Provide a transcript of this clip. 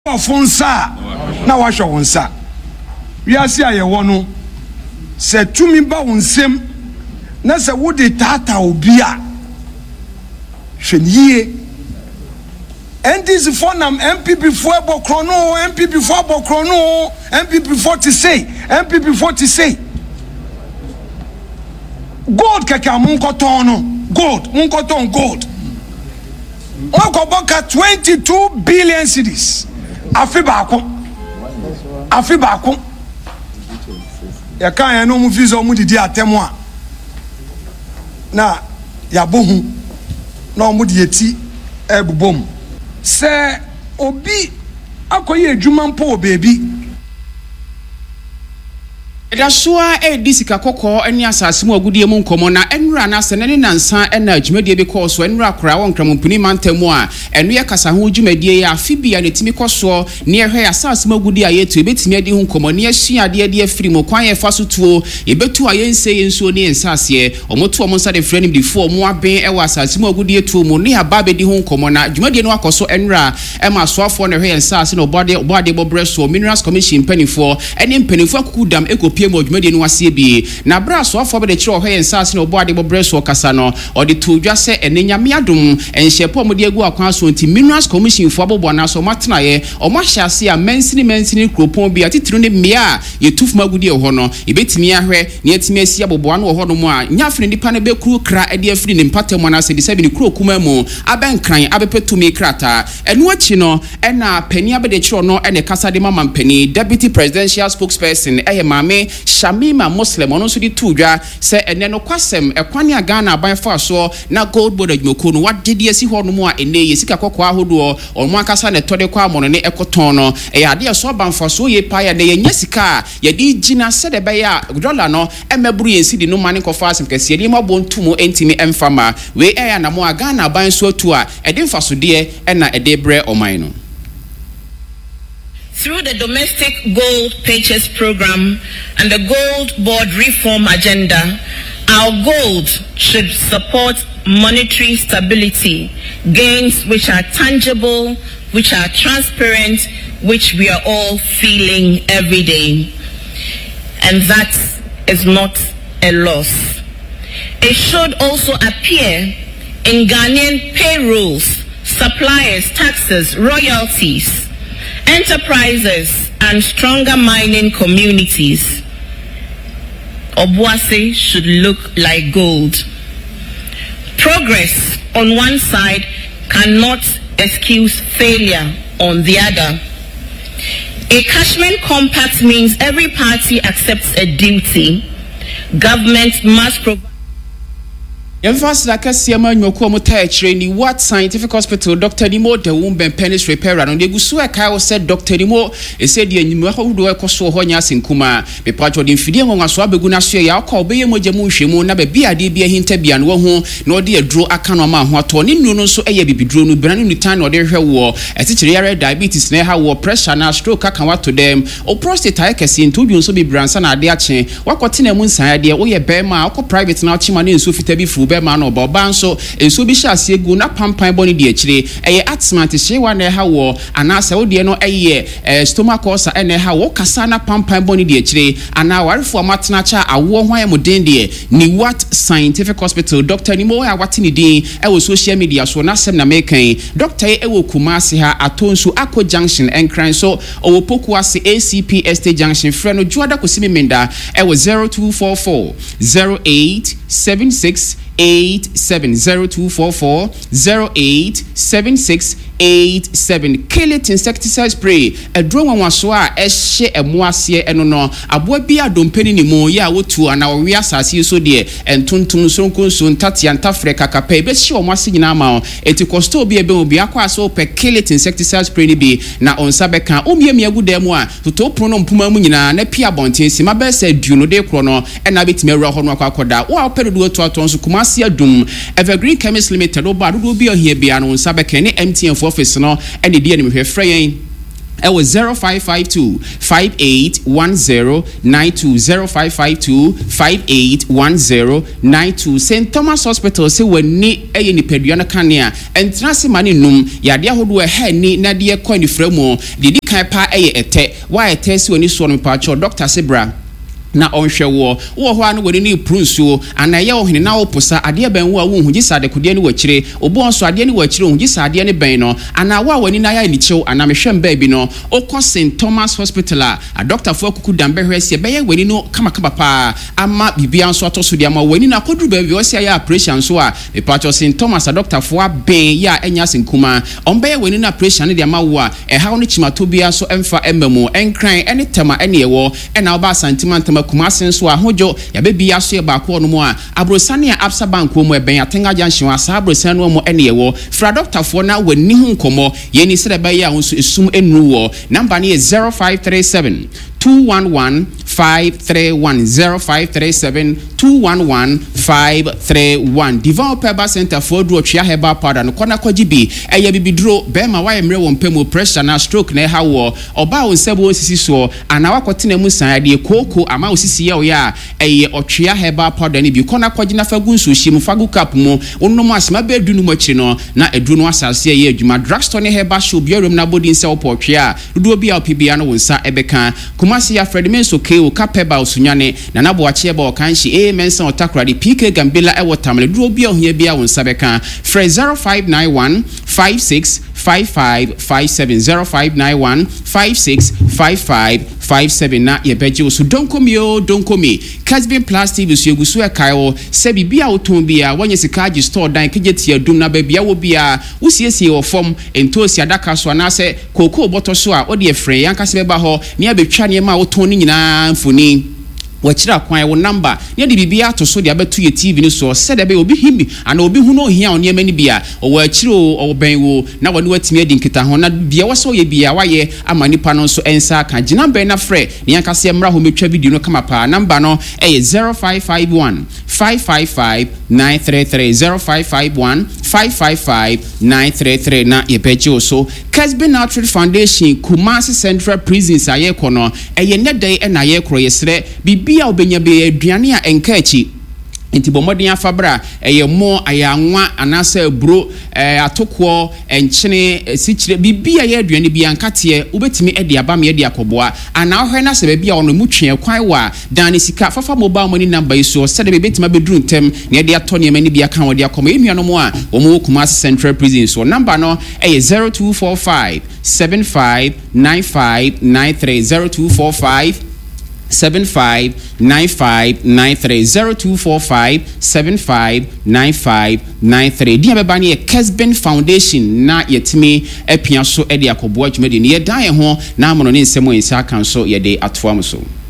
Fonsa na washo wonsa wiase ayewo no se tumi ba wonsem na se wode tata obi a hweniye NDC for nam MPP for bokrono MPP for bokrono MPP for to say MPP for to say gold kaka munkoton no gold munkoton gold okoboka 22 billion cedis afi baako ya kan ya no mu visa mu didi atemu a na ya bohu na mu di eti ebubom se obi akoye adwuma mpo obebi Edasua edisika kokko eni asase mu agudie mu nkomo na enura na senene nansa ena adwumadie bi koso enura kora won kramompuni mantamu a enu ye kasa ho adwumadie ya afibia netimi koso ne ehwe asase mu agudie ayetu ebetimi adi ho nkomo ne asua ade afiri mo kwan ye fa so tuo ebetu ayense yensuo ne ensase omoto omonsa de freni di fo mo aben ewa asase mu agudie tuo mu ne aba be di ho nkomo na adwumadie no akoso enura ema soafo ne ehwe ensase no bode bobreso minerals commission penifo ene penifo akukudam ekopi mo dwumade no wase bi na bra so afọ be de kire ohwe ensase no oboade bobreso kasa no odi to dwase enenyame adom enhyepo mo de agu akwan so nti minerals commission fo abobo na so matnaye omahyaase a mensini kropon bi atitiro ne mmea yetufuma agudi ho no ebetimi ahwe ne yetimi asi abobo no ho no mu a nyafre nipa ne bekuru kra ade afiri ne mpatam na se de sabi ne krokuma mu abenkran abepetumi krata enu achi no ena pani abede kire no ene kasa de mama mpani deputy presidential spokesperson maame Shamima Muslim ono so di tudwa se ene no kwasem ekwane agana aban fa so na gold board adwumako no wadede asi ho no mu a ene yesika kokko ahodo onmo akasa ne tode kwa amono ne ekoton no ade so banfa so ye pa ya ne yenya sika ye di gina se de be ya dollar no emeburu yensi di no mane kofa asem kase ye ma bontumo entimi emfama we na mo agana aban so atu a ede mfa so de na ede bre oman no. Through the domestic gold purchase program and the gold board reform agenda, our gold should support monetary stability, gains which are tangible, which are transparent, which we are all feeling every day. And that is not a loss. It should also appear in Ghanaian payrolls, suppliers, taxes, royalties, enterprises, and stronger mining communities. Obuasi should look like gold. Progress on one side cannot excuse failure on the other. A Cashman Compact means every party accepts a duty. Government must provide. Yemfas la kasiama nyoku omuta ni what scientific hospital Dr. Nimo de womben penis repairer no degusu eka said Dr. Nimo said the enyimu ahodo ekoso ho nya senkuma be pacho de mfidie ngonwa so abegu na so ya akọ obeye moje mu hwemu na be bia de bia hinta bia no ho na ode aduro aka no ma ho ato ne nnu no so eye bibiduro no bra no tan no de hwe wo etitire yare diabetes na ha wo pressure na stroke aka wato dem o prostate ayekese nto bi nso bibransa na ade ache wakote na mu nsan ade wo ye be ma akọ private na chima ne nso fita bi fu ma no boba nso enso bi hyase egu na pampan boni de akire eye atmant hyewa na ha wo anase wo de no eye stomach ulcer ene ha wo kasa na pampan boni de akire ana warefo amatena cha awo hwan modin de ni what scientific hospital Dr. Nimo ya watini din wo social media so na sem na mekan doctor wo Kumasi ha atonsu Akko junction enkran so owo Pokuase ACP Estate junction frɛ no juada kosimi menda wo 0244 08 76 8702440 087687 kill it insecticide spray a drone waso a ehye emoase eno no aboa bi adompeni ni mo ya wotu ana we asase so de entonton sonkonso ntatia ntafre kakapa e be hye omase nyina ma eti kosto bi ebe obi akwa so pe kill it insecticide spray ni bi na onsa beka omiemi agudemu a toto pro no mpuma mu nyina na pia bonten sima be se du no de kro no na betime wura ho no akwakoda wo apedo to atonso Kumasi adum Evergreen Chemist Limited oba do bi ohia bia no nsa beka ne MTN for office no ene die ne mehwe frɛ yen was 0552 581092 0552 581092 St. Thomas Hospital say wani eye ni peduana kanea entrance mane num yade ahodo he ni na de ekwa ni framo didi kan pa eye ete wa ete si wani so no pa cho Dr. Sebra na onhwe wo ho anu woni ni prunsuo anaye ohene na oposa ade ben wo a wo hu gisade kodie ni wachire obo so ade ni wachire hu gisade ni ben no ana wa wani na ya ni chew ana mehwem ba bi no okọ St. Thomas Hospital a doctor fo akuku dambe hwese be ye wani no kama pa ama bibia nso atoso de ama wani na koduru ba bi o sia ya operation so a be pacho St. Thomas a doctor fo ben ya enya senkuma ombe ye wani na operation de ama wo a ha no chimato bia so emfa emamu enkran ene tema ene yewo ena oba santimantama Kumasi so ahojo ya bebi ya so ye ba ko no mo a abrosane a Absa Bank mo eben atenga janshin asa abrosane no mo ene yewo fra doctor fo na wani hu nkomo ye ni sede ba ya nso esum enu wo number ni 0537 211 531 0537 211 531 Divine Peba Center for Duotria Heba Powder no kona kwajibi eye bibidro bema wa emre wo mpemu pressure na stroke na ha wo oba wo nsebo osisi so ana wakotena mu san de koko ama osisi ye oya eye otria Heba Powder ni bi kona kwagina fagu nso hyi mu fagu cap mu onnom asema be dunu mu akyi no na eduru no asase ye adwuma drugstore ne Heba show biarum na body nse opotria dudo bia opibia no wonsa ebeka Kumasi ya Fredmenso Keo Kapeba Osunyane na nabo ache ba okanshi mensa otakura di PK Gambela ewo tamle duro bia ohia bia wonsabeka Fre 0591 565557 0591 565557 na yebeje osu donkomi Casbin Plastic so egusu ekayo se bibia oton bia wanye sikaji store dan kejetia dum na ba bia wo bia wusiesie wo fom entosi adaka so na se koko boto so a ode efre yankase beba ho ne abetwa ne ma woton ni nyina mfoni wachira kwan wo number ne de bibia to so de abetu ye TV ni so se de be obi himi ana obi hu no hia oni ema ni bia o wachiro o ben wo na wani watimi adi nkita ho na bia waso ye bia waye ama nipa no so ensa ka gina ben na frɛ ne yankase mra ho metwa video no kama pa number no 0551 555 933 0551 555 933 na yepeje so Casbin Outreach Foundation Kumasi Central Prisons ayekono ne dai na yekro yesre bibia obenya be aduane a enka achi enti bomodin afabra mo ayanwa anasa bro atokwo enchene sichire bibia ye aduane bia nkate ubetimi ede abam ye de akoboa ana ohwe na se bibia ono mutwe kwan wa dan sika fafa mobile money number iso se de betima bedru ntem na ye de atone mani bia kan wo de akomo enuano mo a omo Kumasi Central Prison so number no 0245 759593 0245 759593 0245 759593 dia beba ne Casbin Foundation na yetimi apia so e de akobo adwuma de ne ye dan ye ho na amono ne nsemo ensa kan so ye de atoa mo so